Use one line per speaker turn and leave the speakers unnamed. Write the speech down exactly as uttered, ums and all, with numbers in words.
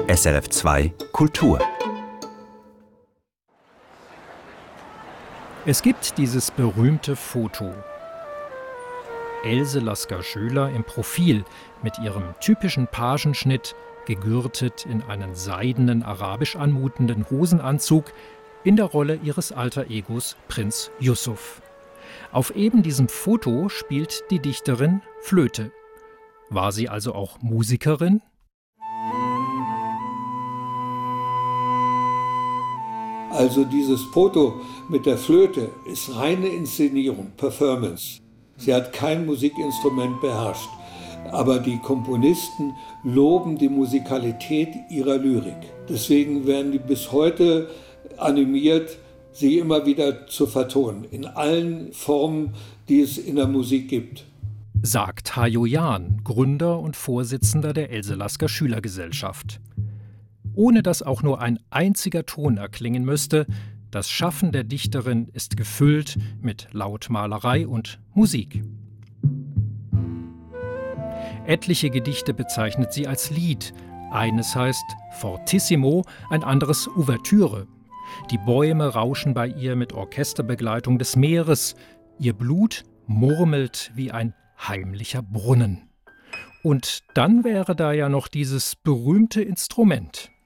S R F zwei Kultur.
Es gibt dieses berühmte Foto. Else Lasker-Schüler im Profil mit ihrem typischen Pagenschnitt, gegürtet in einen seidenen, arabisch anmutenden Hosenanzug, in der Rolle ihres Alter-Egos Prinz Yusuf. Auf eben diesem Foto spielt die Dichterin Flöte. War sie also auch Musikerin?
Also dieses Foto mit der Flöte ist reine Inszenierung, Performance. Sie hat kein Musikinstrument beherrscht. Aber die Komponisten loben die Musikalität ihrer Lyrik. Deswegen werden die bis heute animiert, sie immer wieder zu vertonen, in allen Formen, die es in der Musik gibt.
Sagt Hajo Jahn, Gründer und Vorsitzender der Else Lasker-Schülergesellschaft. Ohne dass auch nur ein einziger Ton erklingen müsste, das Schaffen der Dichterin ist gefüllt mit Lautmalerei und Musik. Etliche Gedichte bezeichnet sie als Lied. Eines heißt Fortissimo, ein anderes Ouvertüre. Die Bäume rauschen bei ihr mit Orchesterbegleitung des Meeres. Ihr Blut murmelt wie ein heimlicher Brunnen. Und dann wäre da ja noch dieses berühmte Instrument.